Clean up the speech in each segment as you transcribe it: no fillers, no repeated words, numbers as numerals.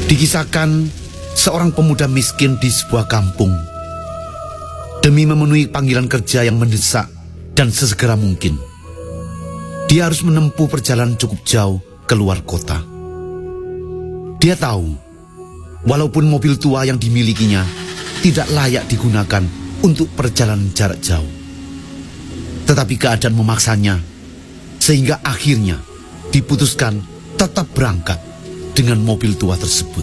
Dikisahkan seorang pemuda miskin di sebuah kampung. Demi memenuhi panggilan kerja yang mendesak dan sesegera mungkin, dia harus menempuh perjalanan cukup jauh keluar kota. Dia tahu, walaupun mobil tua yang dimilikinya tidak layak digunakan untuk perjalanan jarak jauh, tetapi keadaan memaksanya, sehingga akhirnya diputuskan tetap berangkat dengan mobil tua tersebut.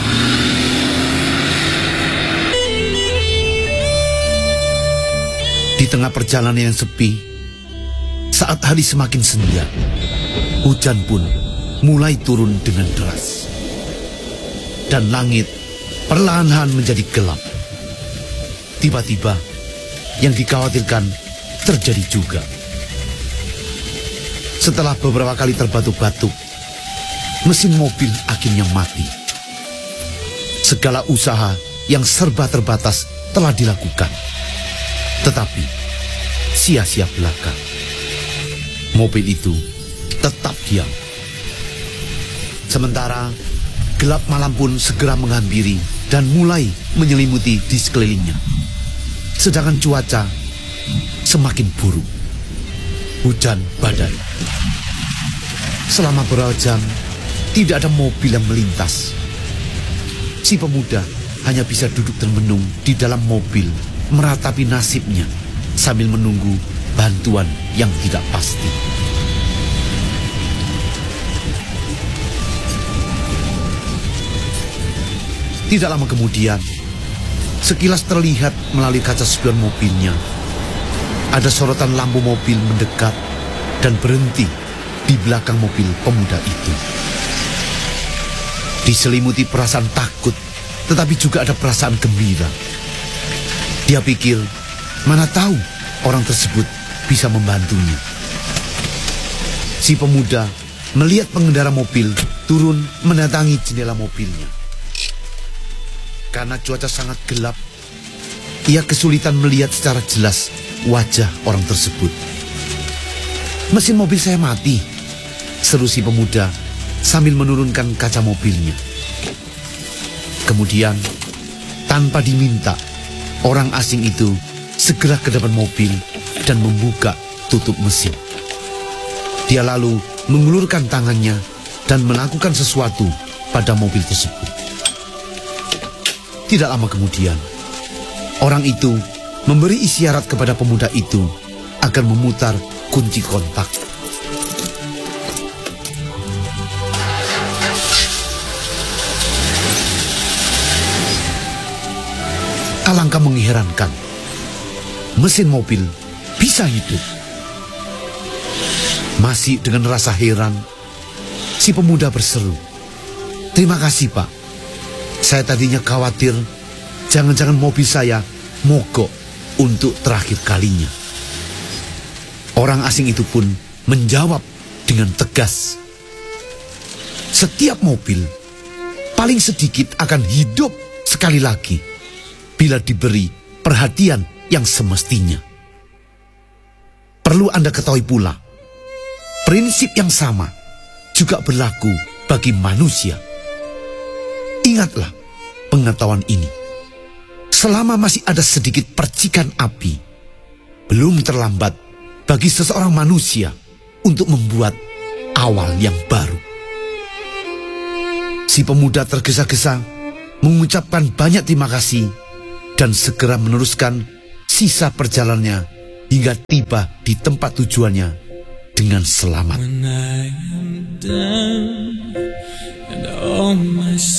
Di tengah perjalanan yang sepi, saat hari semakin senja, hujan pun mulai turun dengan deras. Dan langit perlahan-lahan menjadi gelap. Tiba-tiba, yang dikhawatirkan terjadi juga. Setelah beberapa kali terbatuk-batuk, mesin mobil akhirnya mati. Segala usaha yang serba terbatas telah dilakukan, tetapi sia-sia belaka. Mobil itu tetap diam. Sementara gelap malam pun segera menghampiri dan mulai menyelimuti di sekelilingnya. Sedangkan cuaca semakin buruk. Hujan badai. Selama beberapa jam tidak ada mobil yang melintas. Si pemuda hanya bisa duduk termenung di dalam mobil, meratapi nasibnya sambil menunggu bantuan yang tidak pasti. Tidak lama kemudian, sekilas terlihat melalui kaca spion mobilnya, ada sorotan lampu mobil mendekat dan berhenti di belakang mobil pemuda itu. Diselimuti perasaan takut, tetapi juga ada perasaan gembira. Dia pikir, mana tahu orang tersebut bisa membantunya. Si pemuda melihat pengendara mobil turun mendatangi jendela mobilnya. Karena cuaca sangat gelap, ia kesulitan melihat secara jelas wajah orang tersebut. "Mesin mobil saya mati," seru si pemuda sambil menurunkan kaca mobilnya. Kemudian, tanpa diminta, orang asing itu segera ke depan mobil dan membuka tutup mesin. Dia lalu mengulurkan tangannya dan melakukan sesuatu pada mobil tersebut. Tidak lama kemudian, orang itu memberi isyarat kepada pemuda itu agar memutar kunci kontak. Alangkah mengherankan, mesin mobil bisa hidup. Masih dengan rasa heran, si pemuda berseru, "Terima kasih, Pak. Saya tadinya khawatir jangan-jangan mobil saya mogok untuk terakhir kalinya." Orang asing itu pun menjawab dengan tegas, "Setiap mobil paling sedikit akan hidup sekali lagi bila diberi perhatian yang semestinya. Perlu Anda ketahui pula, prinsip yang sama juga berlaku bagi manusia. Ingatlah pengetahuan ini. Selama masih ada sedikit percikan api, belum terlambat bagi seseorang manusia untuk membuat awal yang baru." Si pemuda tergesa-gesa mengucapkan banyak terima kasih dan segera meneruskan sisa perjalanannya hingga tiba di tempat tujuannya dengan selamat.